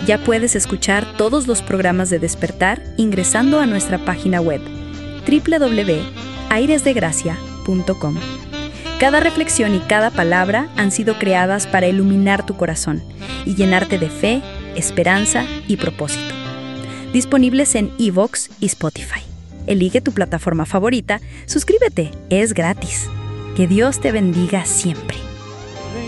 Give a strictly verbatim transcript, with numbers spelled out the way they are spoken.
Ya puedes escuchar todos los programas de Despertar ingresando a nuestra página web doble u doble u doble u punto aires de gracia punto com. Cada reflexión y cada palabra han sido creadas para iluminar tu corazón y llenarte de fe, esperanza y propósito. Disponibles en iVoox y Spotify. Elige tu plataforma favorita, suscríbete, es gratis. Que Dios te bendiga siempre.